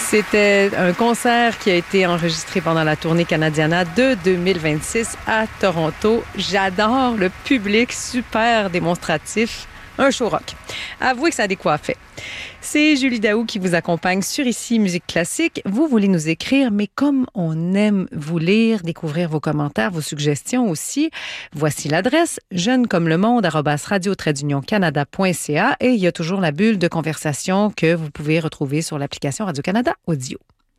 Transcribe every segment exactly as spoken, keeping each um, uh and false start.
C'était un concert qui a été enregistré pendant la tournée Canadiana de deux mille vingt-six à Toronto. J'adore le public, super démonstratif. Un show rock. Avouez que ça a décoiffé. C'est Julie Daou qui vous accompagne sur Ici Musique Classique. Vous voulez nous écrire, mais comme on aime vous lire, découvrir vos commentaires, vos suggestions aussi, voici l'adresse jeune comme le monde arobase radio trait d'union canada point c a et il y a toujours la bulle de conversation que vous pouvez retrouver sur l'application Radio-Canada Audio.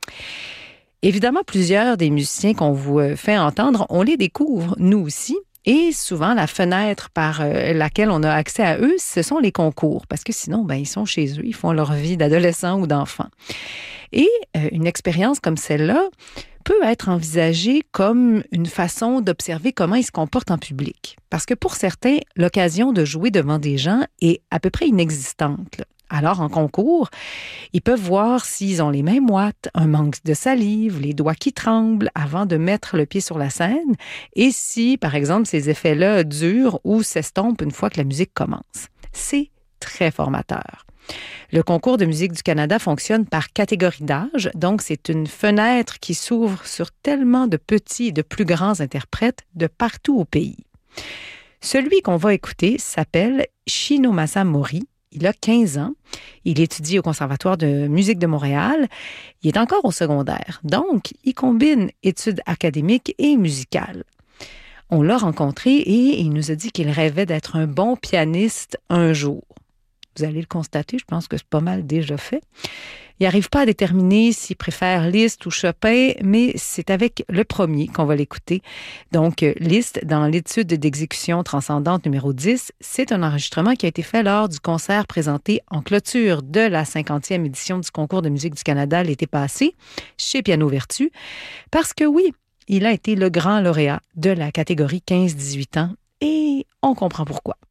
Évidemment, plusieurs des musiciens qu'on vous fait entendre, on les découvre, nous aussi. Et souvent, la fenêtre par laquelle on a accès à eux, ce sont les concours. Parce que sinon, ben, ils sont chez eux, ils font leur vie d'adolescent ou d'enfant. Et euh, une expérience comme celle-là peut être envisagée comme une façon d'observer comment ils se comportent en public. Parce que pour certains, l'occasion de jouer devant des gens est à peu près inexistante, là. Alors, en concours, ils peuvent voir s'ils ont les mains moites, un manque de salive, les doigts qui tremblent avant de mettre le pied sur la scène et si, par exemple, ces effets-là durent ou s'estompent une fois que la musique commence. C'est très formateur. Le concours de musique du Canada fonctionne par catégorie d'âge, donc c'est une fenêtre qui s'ouvre sur tellement de petits et de plus grands interprètes de partout au pays. Celui qu'on va écouter s'appelle Shinomasa Mori. Il a quinze ans. Il étudie au Conservatoire de musique de Montréal. Il est encore au secondaire. Donc, il combine études académiques et musicales. On l'a rencontré et il nous a dit qu'il rêvait d'être un bon pianiste un jour. Vous allez le constater, je pense que c'est pas mal déjà fait. Il n'arrive pas à déterminer s'il préfère Liszt ou Chopin, mais c'est avec le premier qu'on va l'écouter. Donc, Liszt, dans l'étude d'exécution transcendante numéro dix, c'est un enregistrement qui a été fait lors du concert présenté en clôture de la cinquantième édition du Concours de musique du Canada l'été passé, chez Piano Vertu, parce que oui, il a été le grand lauréat de la catégorie quinze dix-huit ans, et on comprend pourquoi.